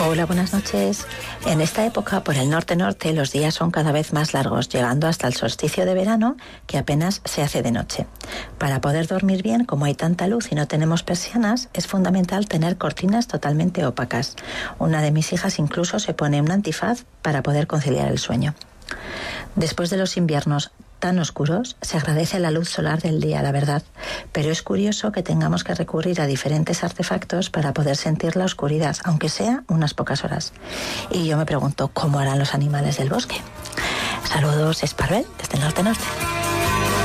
Hola, buenas noches. En esta época, por el norte-norte, los días son cada vez más largos, llegando hasta el solsticio de verano, que apenas se hace de noche. Para poder dormir bien, como hay tanta luz y no tenemos persianas, es fundamental tener cortinas totalmente opacas. Una de mis hijas incluso se pone un antifaz para poder conciliar el sueño. Después de los inviernos tan oscuros, se agradece la luz solar del día, la verdad, pero es curioso que tengamos que recurrir a diferentes artefactos para poder sentir la oscuridad, aunque sea unas pocas horas. Y yo me pregunto, ¿cómo harán los animales del bosque? Saludos, Esparvel, desde el norte-norte.